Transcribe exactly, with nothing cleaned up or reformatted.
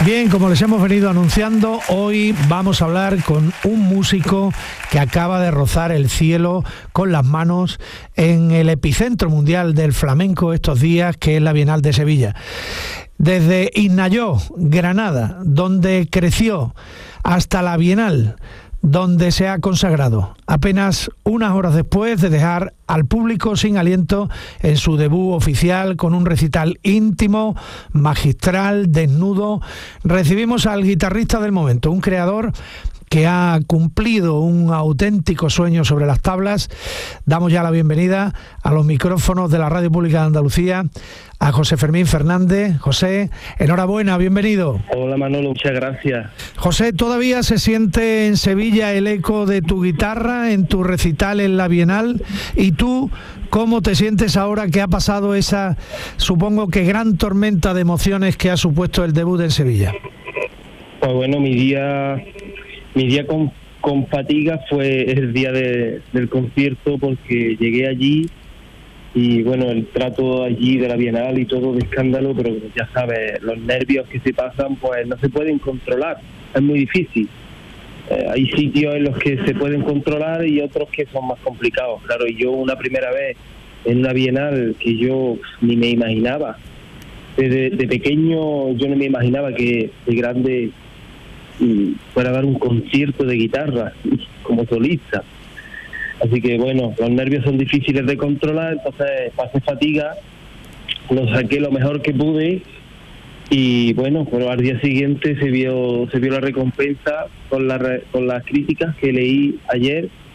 Bien, como les hemos venido anunciando, hoy vamos a hablar con un músico que acaba de rozar el cielo con las manos en el epicentro mundial del flamenco estos días, que es la Bienal de Sevilla. Desde Isnayó, Granada, donde creció, hasta la Bienal, donde se ha consagrado, apenas unas horas después de dejar al público sin aliento en su debut oficial con un recital íntimo, magistral, desnudo. Recibimos al guitarrista del momento, un creador que ha cumplido un auténtico sueño sobre las tablas. Damos ya la bienvenida a los micrófonos de la Radio Pública de Andalucía a José Fermín Fernández. José, enhorabuena, bienvenido. Hola Manolo, muchas gracias. José, ¿todavía se siente en Sevilla el eco de tu guitarra en tu recital en la Bienal? ¿Y tú cómo te sientes ahora que ha pasado esa, supongo que gran tormenta de emociones que ha supuesto el debut en Sevilla? Pues bueno, mi día... Mi día con, con fatiga fue el día de, del concierto, porque llegué allí y bueno, el trato allí de la Bienal y todo de escándalo, pero ya sabes, los nervios que se pasan pues no se pueden controlar, es muy difícil. Eh, hay sitios en los que se pueden controlar y otros que son más complicados. Claro, y yo una primera vez en una Bienal que yo ni me imaginaba, desde de pequeño yo no me imaginaba que de grande y fuera a dar un concierto de guitarra como solista. Así que bueno, los nervios son difíciles de controlar, entonces pasé fatiga, lo saqué lo mejor que pude y bueno, pero al día siguiente se vio se vio la recompensa con la con las críticas que leí ayer